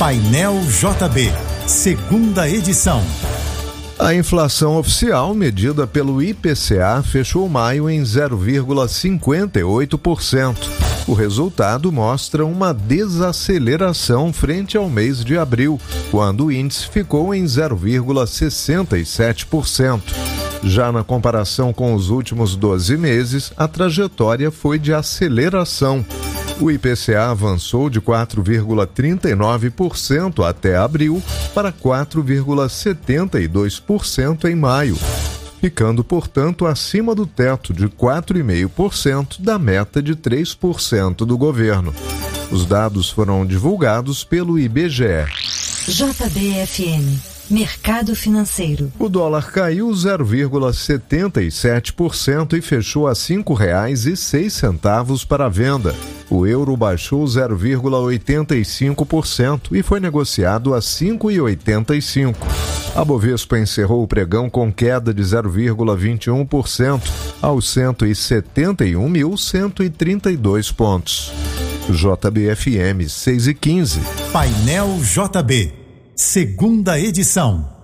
Painel JB, segunda edição. A inflação oficial, medida pelo IPCA, fechou maio em 0,58%. O resultado mostra uma desaceleração frente ao mês de abril, quando o índice ficou em 0,67%. Já na comparação com os últimos 12 meses, a trajetória foi de aceleração. O IPCA avançou de 4,39% até abril para 4,72% em maio, ficando, portanto, acima do teto de 4,5% da meta de 3% do governo. Os dados foram divulgados pelo IBGE. JBFM. Mercado financeiro. O dólar caiu 0,77% e fechou a R$ 5,06 para a venda. O euro baixou 0,85% e foi negociado a R$ 5,85. A Bovespa encerrou o pregão com queda de 0,21% aos 171.132 pontos. JBFM 6:15. Painel JB, segunda edição.